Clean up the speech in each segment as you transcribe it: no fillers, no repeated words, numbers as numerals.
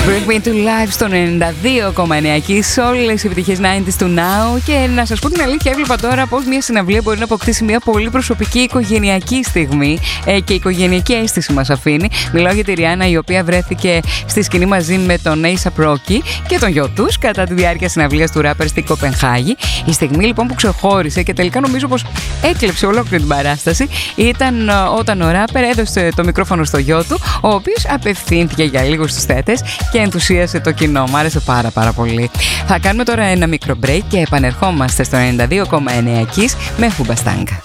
Bring Me to Life στο 92,9 και σε όλες οι επιτυχίες 90s του Now. Και να σας πω την αλήθεια, έβλεπα τώρα πως μια συναυλία μπορεί να αποκτήσει μια πολύ προσωπική οικογενειακή στιγμή και οικογενειακή αίσθηση μας αφήνει. Μιλάω για τη Ριάννα, η οποία βρέθηκε στη σκηνή μαζί με τον A$AP Rocky και τον γιο τους κατά τη διάρκεια συναυλίας του ράπερ στην Κοπενχάγη. Η στιγμή λοιπόν που ξεχώρισε και τελικά νομίζω πως έκλεψε ολόκληρη την παράσταση ήταν όταν ο ράπερ έδωσε το μικρόφωνο στο γιο του, ο οποίος απευθύνθηκε για λίγο στους θέατες και ενθουσίασε το κοινό. Μ' άρεσε πάρα πολύ. Θα κάνουμε τώρα ένα μικρό break και επανερχόμαστε στο 92,9 Kiss με Hoobastank.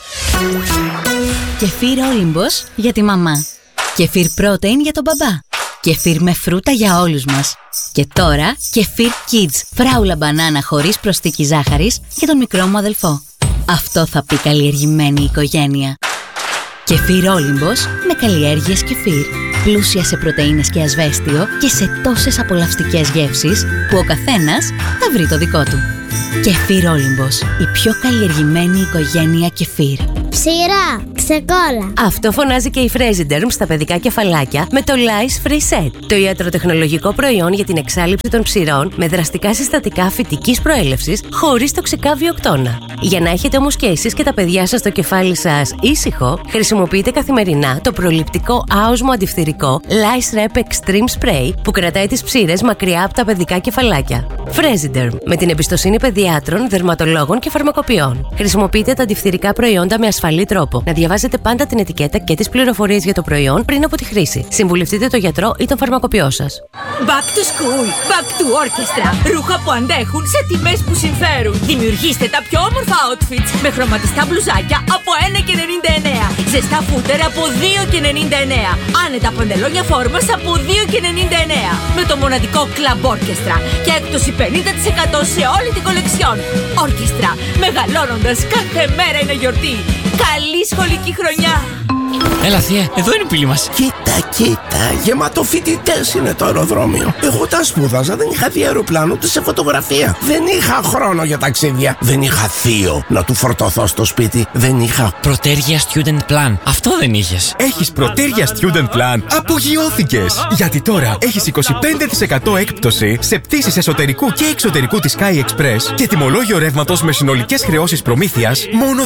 Κεφίρ Όλυμπος για τη μαμά. Κεφίρ Protein για τον μπαμπά. Κεφίρ με φρούτα για όλους μας. Και τώρα Κεφίρ Kids, φράουλα μπανάνα χωρίς προσθήκη ζάχαρης για τον μικρό μου αδελφό. Αυτό θα πει καλλιεργημένη οικογένεια. Κεφίρ Όλυμπος με καλλιέργειες κεφίρ. Πλούσια σε πρωτεΐνες και ασβέστιο και σε τόσες απολαυστικές γεύσεις που ο καθένας θα βρει το δικό του. Κεφίρ Όλυμπος, η πιο καλλιεργημένη οικογένεια κεφίρ. Ψηρά, ξεκόλα. Αυτό φωνάζει και η Fresiderm στα παιδικά κεφαλάκια με το Lice Free Set, το ιατροτεχνολογικό προϊόν για την εξάλειψη των ψηρών με δραστικά συστατικά φυτικής προέλευσης χωρίς τοξικά βιοκτώνα. Για να έχετε όμως και εσείς και τα παιδιά σας το κεφάλι σας ήσυχο, χρησιμοποιείτε καθημερινά το προληπτικό άοσμο αντιφθυρικό Lice Rep Extreme Spray που κρατάει τις ψήρες μακριά από τα παιδικά κεφαλάκια. Fresiderm, με την εμπιστοσύνη παιδιάτρων, δερματολόγων και φαρμακοποιών. Χρησιμοποιείτε τα αντιφθυρικά προϊόντα με ασφαλή τρόπο. Να διαβάζετε πάντα την ετικέτα και τις πληροφορίες για το προϊόν πριν από τη χρήση. Συμβουλευτείτε τον γιατρό ή τον φαρμακοποιό σας. Back to school, back to orchestra. Ρούχα που αντέχουν σε τιμές που συμφέρουν. Δημιουργήστε τα πιο όμορφα outfits με χρωματιστά μπλουζάκια από 1,99. Ζεστά φούτερ από 2,99. Άνετα παντελόνια φόρμας από 2,99. Με το μοναδικό Club Orchestra και έκπτωση 50% σε όλη την κολεξιόν. Orchestra, μεγαλώνοντας κάθε μέρα είναι γιορτή. Καλή σχολική χρονιά! Έλα θεία, εδώ είναι η πύλη μας. Κοίτα, γεμάτο φοιτητές είναι το αεροδρόμιο. Εγώ τα σπούδαζα, δεν είχα δει αεροπλάνο ούτε σε φωτογραφία. Δεν είχα χρόνο για ταξίδια. Δεν είχα θείο να του φορτωθώ στο σπίτι. Δεν είχα Πρωτέργεια Student Plan. Αυτό δεν είχες. Έχεις Πρωτέργεια Student Plan. Απογειώθηκες. Γιατί τώρα έχεις 25% έκπτωση σε πτήσεις εσωτερικού και εξωτερικού της Sky Express και τιμολόγιο ρεύματος με συνολικές χρεώσεις προμήθειας μόνο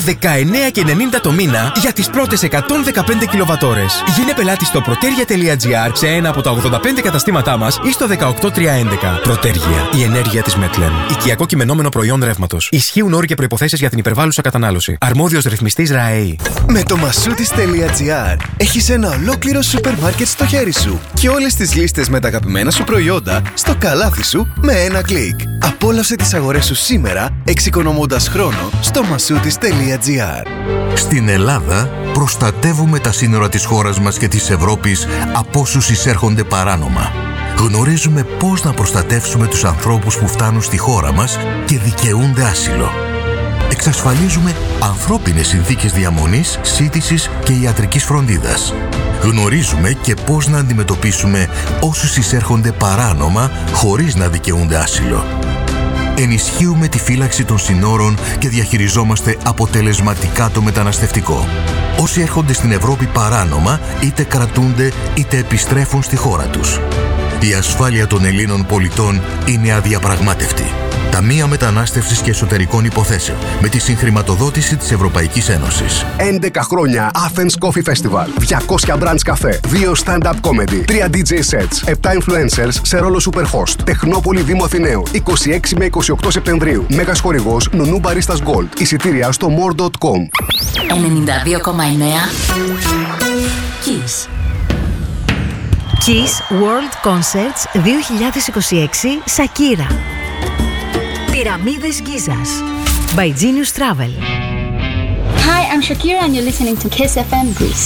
19,90 το μήνα για τις πρώτες 115 κιλοβατόρες. Γίνε πελάτη στο proteria.gr σε ένα από τα 85 καταστήματά μας ή στο 18311. Πρωτέργεια. Η ενέργεια της Μετλεν. Οικιακό κειμενόμενο προϊόν ρεύματος. Ισχύουν όροι και προϋποθέσεις για την υπερβάλλουσα κατανάλωση. Αρμόδιος ρυθμιστής ΡΑΕΗ. Με το masoutis.gr έχεις ένα ολόκληρο σούπερ μάρκετ στο χέρι σου και όλες τις λίστες με τα αγαπημένα σου προϊόντα στο καλάθι σου με ένα κλικ. Απόλαυσε τις αγορές σου σήμερα εξοικονομώντας χρόνο στο masoutis.gr. Στην Ελλάδα προστατεύουμε τα σύνορα της χώρας μας και της Ευρώπης από όσους εισέρχονται παράνομα. Γνωρίζουμε πώς να προστατεύσουμε τους ανθρώπους που φτάνουν στη χώρα μας και δικαιούνται άσυλο. Εξασφαλίζουμε ανθρώπινες συνθήκες διαμονής, σύντησης και ιατρικής φροντίδας. Γνωρίζουμε και πώς να αντιμετωπίσουμε όσους εισέρχονται παράνομα χωρίς να δικαιούνται άσυλο. Ενισχύουμε τη φύλαξη των συνόρων και διαχειριζόμαστε αποτελεσματικά το μεταναστευτικό. Όσοι έρχονται στην Ευρώπη παράνομα, είτε κρατούνται είτε επιστρέφουν στη χώρα τους. Η ασφάλεια των Ελλήνων πολιτών είναι αδιαπραγμάτευτη. Ταμεία Μετανάστευσης και Εσωτερικών Υποθέσεων με τη συγχρηματοδότηση της Ευρωπαϊκής Ένωσης. 11 χρόνια Athens Coffee Festival. 200 branch καφέ. 2 stand-up comedy. 3 DJ sets. 7 influencers σε ρόλο superhost. Τεχνόπολη Δήμου Αθηναίου. 26 με 28 Σεπτεμβρίου. Μέγας χορηγός Νονού Baristas Gold. Εισιτήρια στο more.com. 92,9 Kiss. Kiss World Concerts 2026 Σακύρα. Πυραμίδες Γκίζας by Genius Travel. Hi, I'm Shakira and you're listening to Kiss FM Greece.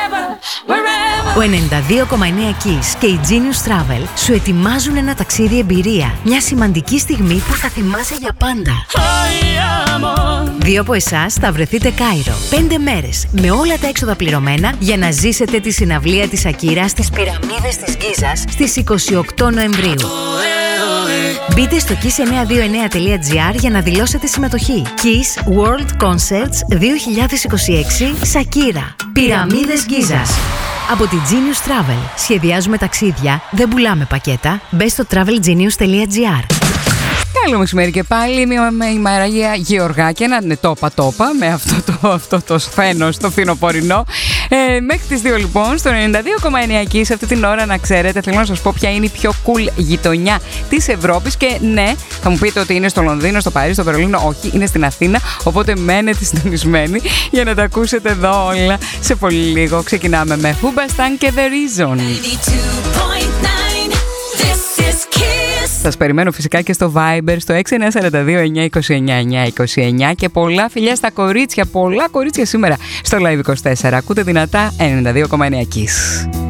Ο 92,9 Kiss και η Genius Travel σου ετοιμάζουν ένα ταξίδι εμπειρία. Μια σημαντική στιγμή που θα θυμάσαι για πάντα. 2 από εσάς θα βρεθείτε Κάιρο. 5 μέρες με όλα τα έξοδα πληρωμένα για να ζήσετε τη συναυλία της Σακύρα στις Πυραμίδες της Γκίζας στις 28 Νοεμβρίου. Μπείτε στο kiss929.gr για να δηλώσετε συμμετοχή. Kiss World Concerts 2026 Σακύρα. Πυραμίδες Γκίζας. Από τη Genius Travel. Σχεδιάζουμε ταξίδια, δεν πουλάμε πακέτα. Μπες στο travelgenius.gr. Καλό μεσημέρι και πάλι. Η Μαρία Γεωργάκη, ένα τόπα με αυτό το σφένος, το φθινοπορεινό. Μέχρι τις 2 λοιπόν, στο 92,9 εκεί, σε αυτή την ώρα να ξέρετε, θέλω να σας πω ποια είναι η πιο cool γειτονιά της Ευρώπης. Και ναι, θα μου πείτε ότι είναι στο Λονδίνο, στο Παρίσι, στο Βερολίνο. Όχι, είναι στην Αθήνα. Οπότε μένετε συντονισμένοι για να τα ακούσετε εδώ όλα σε πολύ λίγο. Ξεκινάμε με Hoobastank και The Reason. Σας περιμένω φυσικά και στο Viber στο 6942-929-929 και πολλά φιλιά στα κορίτσια, πολλά κορίτσια σήμερα στο Live 24. Ακούτε δυνατά 92,9 Kiss.